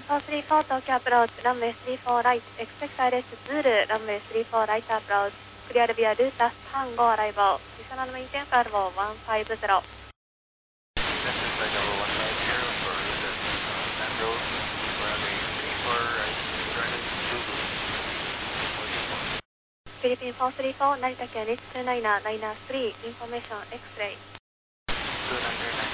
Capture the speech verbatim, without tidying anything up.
フォースリーフォー東京アプローチ、ランウェイスリーフォーライト、エクセクターレスズール、ランウェイスリーフォーライトアプローチ、クリアルビアルータスタンゴアライバー、ディショナルメインテンファルボーワンファイブゼロ。フィリピンフォースリーフォー成田県リッチツーナイナー、ナイナースリー、インフォメーション X-ray。